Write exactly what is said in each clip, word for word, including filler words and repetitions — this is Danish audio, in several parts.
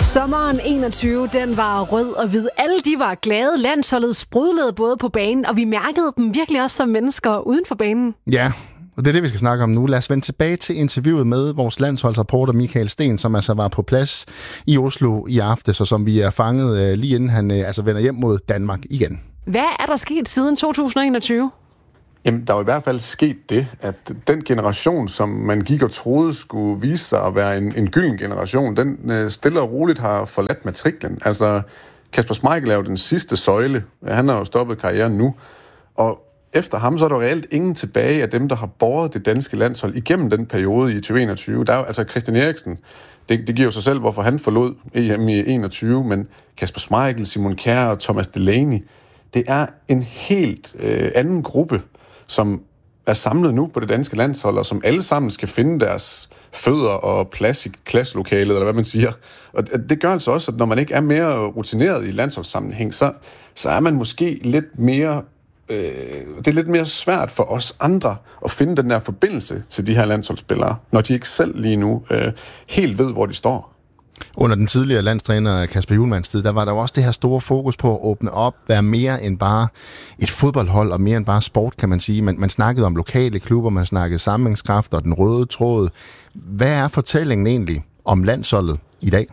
Sommeren enogtyve, den var rød og hvid. Alle de var glade. Landsholdet sprudlede både på banen, og vi mærkede dem virkelig også som mennesker uden for banen. Ja, og det er det, vi skal snakke om nu. Lad os vende tilbage til interviewet med vores landsholdsreporter Michael Sten, som altså var på plads i Oslo i aftes, og som vi er fanget lige inden han altså vender hjem mod Danmark igen. Hvad er der sket siden to tusind enogtyve? Jamen, der er i hvert fald sket det, at den generation, som man gik og troede skulle vise sig at være en, en gylden generation, den øh, stille og roligt har forladt matriklen. Altså, Kasper Schmeichel er jo den sidste søjle. Han har jo stoppet karrieren nu. Og efter ham, så er der reelt ingen tilbage af dem, der har båret det danske landshold igennem den periode i tyve enogtyve. Der er jo altså Christian Eriksen. Det, det giver jo sig selv, hvorfor han forlod E M i enogtyve, men Kasper Schmeichel, Simon Kjær og Thomas Delaney, det er en helt øh, anden gruppe, som er samlet nu på det danske landshold, og som alle sammen skal finde deres fødder og plads i klasselokalet, eller hvad man siger. Og det gør altså også, at når man ikke er mere rutineret i landsholdssammenhæng, så, så er man måske lidt mere... Øh, det er lidt mere svært for os andre at finde den der forbindelse til de her landsholdsspillere, når de ikke selv lige nu øh, helt ved, hvor de står. Under den tidligere landstræner Kasper Hjulmands tid, der var der jo også det her store fokus på at åbne op, være mere end bare et fodboldhold, og mere end bare sport, kan man sige. Man, man snakkede om lokale klubber, man snakkede samlingskraft og den røde tråd. Hvad er fortællingen egentlig om landsholdet i dag?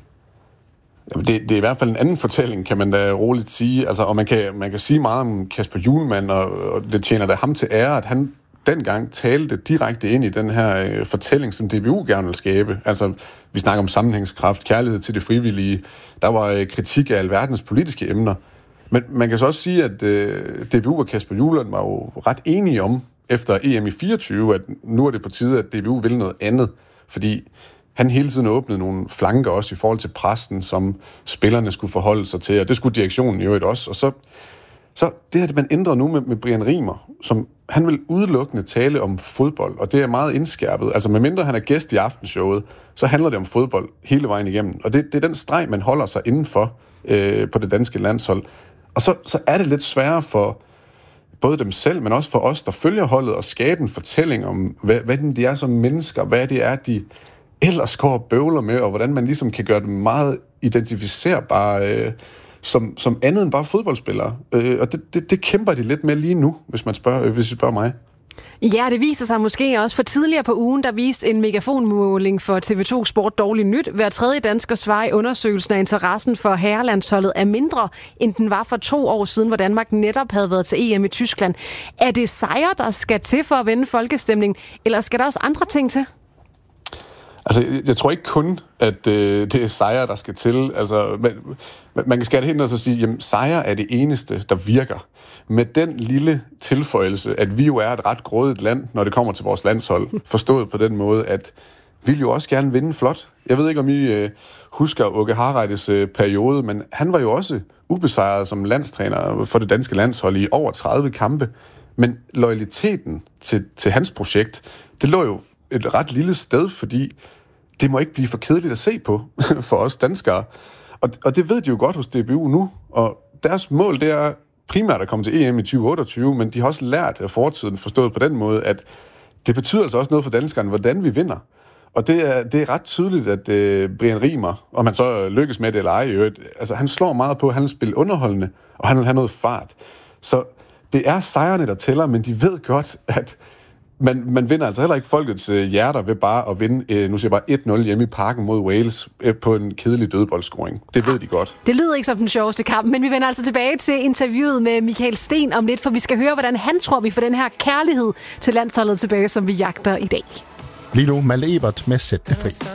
Det, det er i hvert fald en anden fortælling, kan man da roligt sige. Altså, og man kan, man kan sige meget om Kasper Hjulmand, og, og det tjener da ham til ære, at han dengang talte direkte ind i den her øh, fortælling, som D B U gerne vil skabe. Altså, vi snakker om sammenhængskraft, kærlighed til det frivillige. Der var øh, kritik af alverdens politiske emner. Men man kan så også sige, at øh, D B U og Kasper Hjulmand var jo ret enige om, efter E M i fireogtyve, at nu er det på tide, at D B U vil noget andet. Fordi han hele tiden åbnede nogle flanker også i forhold til præsten, som spillerne skulle forholde sig til, og det skulle direktionen i øvrigt også. Og så, så det her, man ændrer nu med, med Brian Riemer, som han vil udelukkende tale om fodbold, og det er meget indskærpet. Altså medmindre han er gæst i aftenshowet, så handler det om fodbold hele vejen igennem. Og det, det er den streg, man holder sig indenfor øh, på det danske landshold. Og så, så er det lidt sværere for både dem selv, men også for os, der følger holdet, og skabe en fortælling om, hvad, hvad de er som mennesker, hvad det er, de ellers går og bøvler med, og hvordan man ligesom kan gøre dem meget identificerbare øh, som, som andet end bare fodboldspillere. Øh, og det, det, det kæmper de lidt med lige nu, hvis man spørger, øh, hvis I spørger mig. Ja, det viser sig måske også, for tidligere på ugen, der viste en megafonmåling for T V to Sport dårligt nyt. Hver tredje dansker svarer i undersøgelsen af interessen for herrelandsholdet er mindre, end den var for to år siden, hvor Danmark netop havde været til E M i Tyskland. Er det sejre, der skal til for at vende folkestemningen, eller skal der også andre ting til? Altså, jeg tror ikke kun, at øh, det er sejre, der skal til. Altså, man, man kan skære det hen og så sige, jamen, sejre er det eneste, der virker. Med den lille tilføjelse, at vi jo er et ret grådigt land, når det kommer til vores landshold. Forstået på den måde, at vi vil jo også gerne vinde flot. Jeg ved ikke, om I øh, husker Åke Harreides øh, periode, men han var jo også ubesejret som landstræner for det danske landshold i over tredive kampe. Men loyaliteten til, til hans projekt, det lå jo et ret lille sted, fordi det må ikke blive for kedeligt at se på for os danskere. Og, og det ved de jo godt hos D B U nu, og deres mål, det er primært at komme til E M i tyve otteogtyve, men de har også lært af fortiden, forstået på den måde, at det betyder altså også noget for danskerne, hvordan vi vinder. Og det er, det er ret tydeligt, at øh, Brian Riemer, om han så lykkes med det eller ej, øvrigt, altså han slår meget på, at han vil spille underholdende, og han vil have noget fart. Så det er sejrene, der tæller, men de ved godt, at Man, man vinder altså heller ikke folkets øh, hjerter ved bare at vinde, øh, nu siger jeg bare et nul hjemme i Parken mod Wales øh, på en kedelig dødboldscoring. Det ved de godt. Det lyder ikke som den sjoveste kamp, men vi vender altså tilbage til interviewet med Michael Sten om lidt, for vi skal høre, hvordan han tror, vi får den her kærlighed til landsholdet tilbage, som vi jagter i dag. Lige nu, Malte Ebert med Sæt det fri.